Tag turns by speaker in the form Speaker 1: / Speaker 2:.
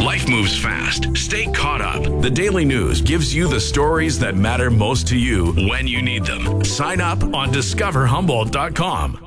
Speaker 1: Life moves fast. Stay caught up. The Daily News gives you the stories that matter most to you when you need them. Sign up on discoverhumboldt.com.